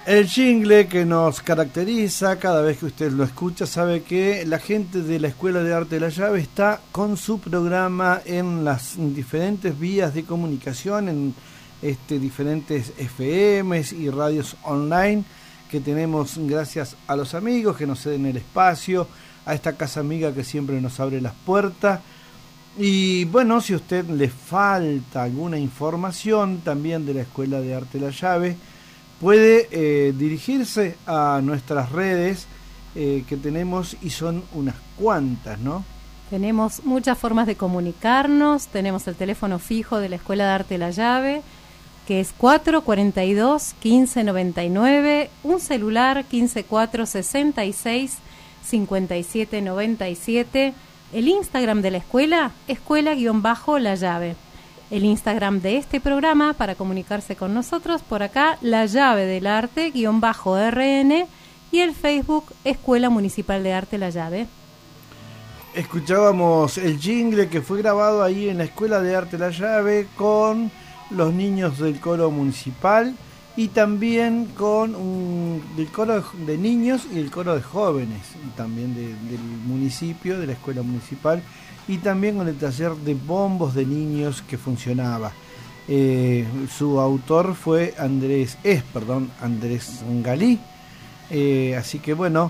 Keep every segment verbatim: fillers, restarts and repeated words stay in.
El jingle que nos caracteriza, cada vez que usted lo escucha, sabe que la gente de la Escuela de Arte de la Llave está con su programa en las diferentes vías de comunicación, en este, diferentes F Ms y radios online que tenemos gracias a los amigos que nos ceden el espacio, a esta casa amiga que siempre nos abre las puertas. Y bueno, si a usted le falta alguna información también de la Escuela de Arte de la Llave, puede eh, dirigirse a nuestras redes eh, que tenemos, y son unas cuantas, ¿no? Tenemos muchas formas de comunicarnos. Tenemos el teléfono fijo de la Escuela de Arte de la Llave, que es cuatro cuarenta y dos, quince noventa y nueve, un celular quince cuatro sesenta y seis cincuenta y siete noventa y siete. El Instagram de la escuela, escuela-la llave. El Instagram de este programa para comunicarse con nosotros, por acá, La Llave del Arte-R N, y el Facebook, Escuela Municipal de Arte La Llave. Escuchábamos el jingle que fue grabado ahí en la Escuela de Arte La Llave con los niños del coro municipal y también con un, el coro de niños y el coro de jóvenes, también de, del municipio, de la Escuela Municipal, y también con el taller de bombos de niños que funcionaba. Eh, su autor fue Andrés, es, perdón, Andrés Galí. Eh, así que bueno,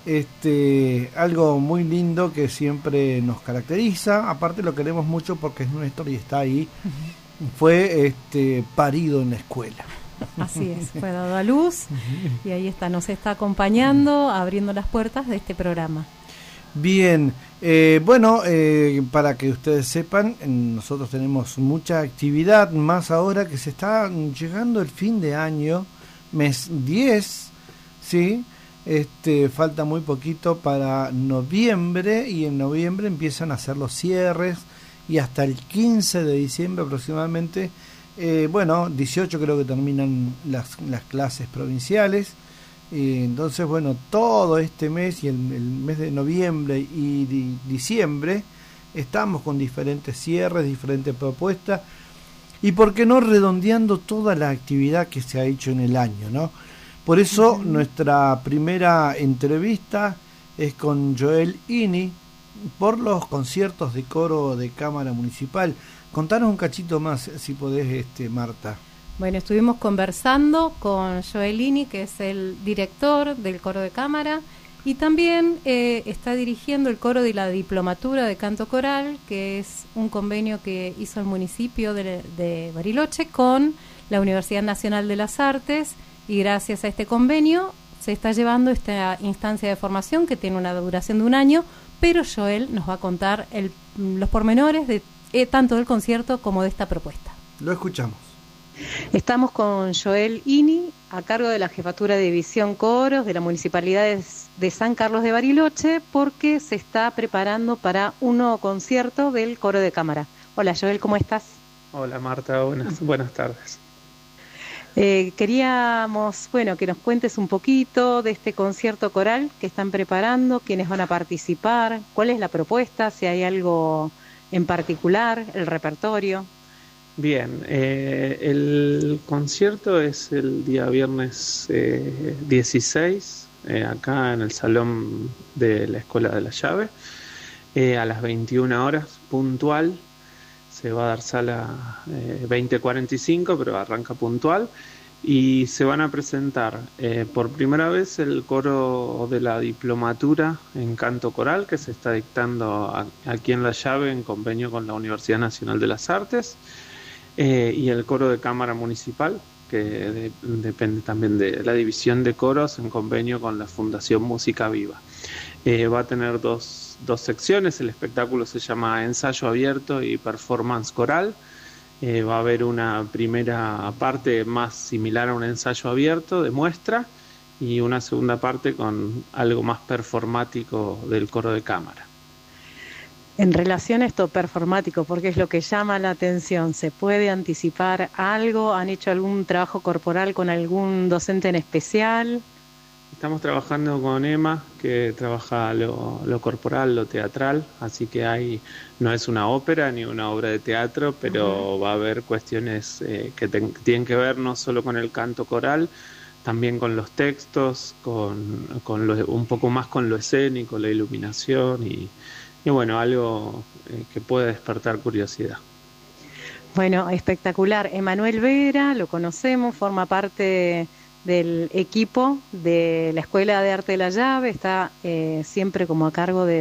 este, algo muy lindo que siempre nos caracteriza. Aparte lo queremos mucho porque es nuestro y está ahí. Uh-huh. Fue este, parido en la escuela. Así es, fue dado a luz y ahí está, nos está acompañando, abriendo las puertas de este programa. Bien, eh, bueno, eh, para que ustedes sepan, nosotros tenemos mucha actividad, más ahora que se está llegando el fin de año, mes diez, ¿sí? Este, falta muy poquito para noviembre, y en noviembre empiezan a hacer los cierres, y hasta el quince de diciembre aproximadamente, eh, bueno, dieciocho creo que terminan las, las clases provinciales. Y entonces, bueno, todo este mes y el, el mes de noviembre y di, diciembre estamos con diferentes cierres, diferentes propuestas, y por qué no redondeando toda la actividad que se ha hecho en el año, ¿no? Por eso uh-huh. Nuestra primera entrevista es con Joel Ini por los conciertos de coro de Cámara Municipal. Contanos un cachito más, si podés, este, Marta. Bueno, estuvimos conversando con Joel Ini, que es el director del coro de cámara, y también eh, está dirigiendo el coro de la Diplomatura de Canto Coral, que es un convenio que hizo el municipio de, de Bariloche con la Universidad Nacional de las Artes, y gracias a este convenio se está llevando esta instancia de formación que tiene una duración de un año, pero Joel nos va a contar el, los pormenores de eh, tanto del concierto como de esta propuesta. Lo escuchamos. Estamos con Joel Ini, a cargo de la Jefatura de División Coros de la Municipalidad de San Carlos de Bariloche, porque se está preparando para un nuevo concierto del coro de cámara. Hola Joel, ¿cómo estás? Hola Marta, buenas, buenas tardes. Eh, queríamos, bueno, que nos cuentes un poquito de este concierto coral que están preparando, quiénes van a participar, cuál es la propuesta, si hay algo en particular, el repertorio. Bien, eh, el concierto es el día viernes eh, dieciséis, eh, acá en el salón de la Escuela de la Llave, eh, a las veintiuna horas puntual. Se va a dar sala eh, veinte cuarenta y cinco, pero arranca puntual, y se van a presentar eh, por primera vez el coro de la Diplomatura en Canto Coral, que se está dictando a, aquí en La Llave en convenio con la Universidad Nacional de las Artes. Eh, y el coro de Cámara Municipal, que de, depende también de la división de coros en convenio con la Fundación Música Viva. Eh, va a tener dos, dos secciones, el espectáculo se llama Ensayo Abierto y Performance Coral. Eh, va a haber una primera parte más similar a un ensayo abierto de muestra, y una segunda parte con algo más performático del coro de cámara. En relación a esto performático, porque es lo que llama la atención, ¿se puede anticipar algo? ¿Han hecho algún trabajo corporal con algún docente en especial? Estamos trabajando con Emma, que trabaja lo, lo corporal, lo teatral, así que hay, no es una ópera ni una obra de teatro, pero uh-huh. va a haber cuestiones eh, que ten, tienen que ver no solo con el canto coral, también con los textos, con, con lo, un poco más con lo escénico, la iluminación y, y bueno, algo eh, que puede despertar curiosidad. Bueno, espectacular. Emanuel Vera, lo conocemos, forma parte del equipo de la Escuela de Arte de la Llave, está eh, siempre como a cargo de